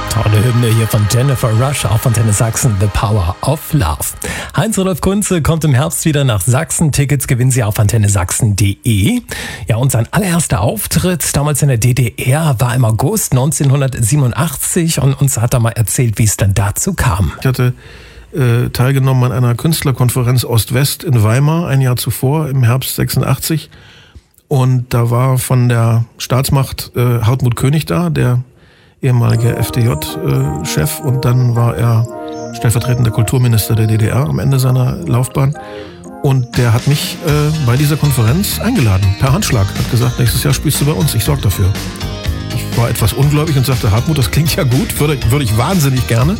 Tolle Hymne hier von Jennifer Rush auf Antenne Sachsen, The Power of Love. Heinz-Rudolf Kunze kommt im Herbst wieder nach Sachsen. Tickets gewinnen Sie auf antennesachsen.de. Ja, und sein allererster Auftritt damals in der DDR war im August 1987 und uns hat er mal erzählt, wie es dann dazu kam. Ich hatte teilgenommen an einer Künstlerkonferenz Ost-West in Weimar ein Jahr zuvor, im Herbst 86. Und da war von der Staatsmacht Hartmut König da, der ehemalige FDJ-Chef, und dann war er stellvertretender Kulturminister der DDR am Ende seiner Laufbahn. Und der hat mich bei dieser Konferenz eingeladen, per Handschlag. Hat gesagt, nächstes Jahr spielst du bei uns, ich sorge dafür. Ich war etwas ungläubig und sagte, Hartmut, das klingt ja gut, würde ich wahnsinnig gerne.